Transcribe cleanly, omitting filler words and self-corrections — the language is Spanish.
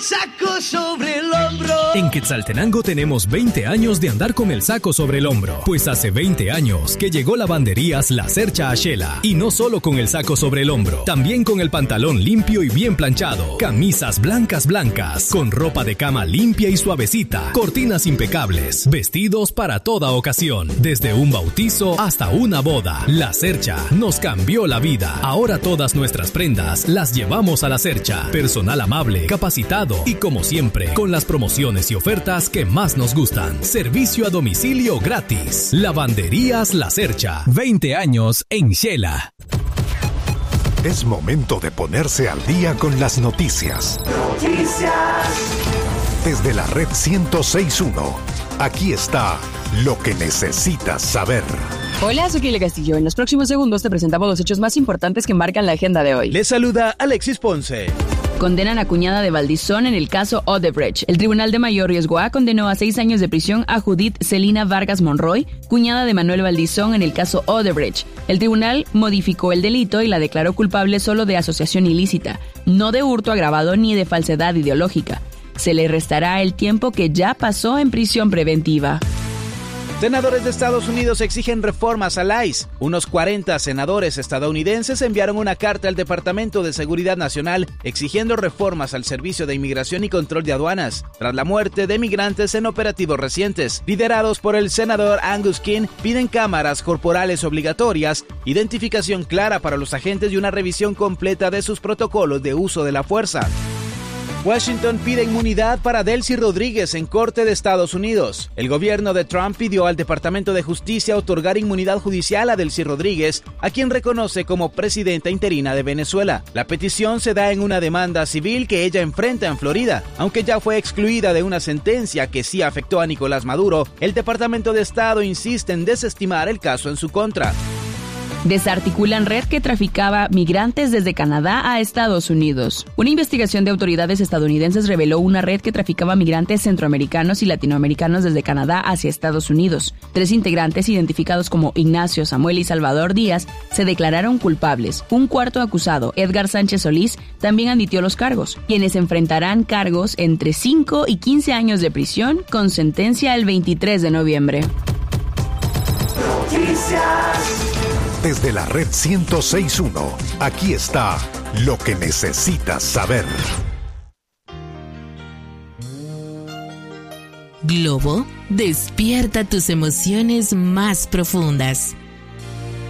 el saco sobre el hombro. En Quetzaltenango tenemos 20 años de andar con el saco sobre el hombro. Pues hace 20 años que llegó Lavanderías La Cercha a Xela. Y no solo con el saco sobre el hombro, también con el pantalón limpio y bien planchado. Camisas blancas, con ropa de cama limpia y suavecita. Cortinas impecables. Vestidos para toda ocasión. Desde un bautizo hasta una boda. La Cercha nos cambió la vida. Ahora todas nuestras prendas las llevamos a La Cercha. Personal amable, capacitado y como siempre, con las promociones y ofertas que más nos gustan. Servicio a domicilio gratis. Lavanderías La Cercha. 20 años en Xela. Es momento de ponerse al día con las noticias. Desde la red 106.1, aquí está lo que necesitas saber. Hola, soy Kile Castillo. En los próximos segundos te presentamos los hechos más importantes que marcan la agenda de hoy. Les saluda Alexis Ponce. Condenan a cuñada de Valdizón en el caso Odebrecht. El Tribunal de Mayor Riesgo A condenó a 6 años de prisión a Judith Celina Vargas Monroy, cuñada de Manuel Valdizón en el caso Odebrecht. El tribunal modificó el delito y la declaró culpable solo de asociación ilícita, no de hurto agravado ni de falsedad ideológica. Se le restará el tiempo que ya pasó en prisión preventiva. Senadores de Estados Unidos exigen reformas al ICE. Unos 40 senadores estadounidenses enviaron una carta al Departamento de Seguridad Nacional exigiendo reformas al Servicio de Inmigración y Control de Aduanas, tras la muerte de migrantes en operativos recientes. Liderados por el senador Angus King, piden cámaras corporales obligatorias, identificación clara para los agentes y una revisión completa de sus protocolos de uso de la fuerza. Washington pide inmunidad para Delcy Rodríguez en Corte de Estados Unidos. El gobierno de Trump pidió al Departamento de Justicia otorgar inmunidad judicial a Delcy Rodríguez, a quien reconoce como presidenta interina de Venezuela. La petición se da en una demanda civil que ella enfrenta en Florida. Aunque ya fue excluida de una sentencia que sí afectó a Nicolás Maduro, el Departamento de Estado insiste en desestimar el caso en su contra. Desarticulan red que traficaba migrantes desde Canadá a Estados Unidos. Una investigación de autoridades estadounidenses reveló una red que traficaba migrantes centroamericanos y latinoamericanos desde Canadá hacia Estados Unidos. 3 integrantes, identificados como Ignacio, Samuel y Salvador Díaz, se declararon culpables. Un cuarto acusado, Edgar Sánchez Solís, también admitió los cargos, quienes enfrentarán cargos entre 5 y 15 años de prisión con sentencia el 23 de noviembre. Desde la red 106.1, aquí está lo que necesitas saber. Globo despierta tus emociones más profundas.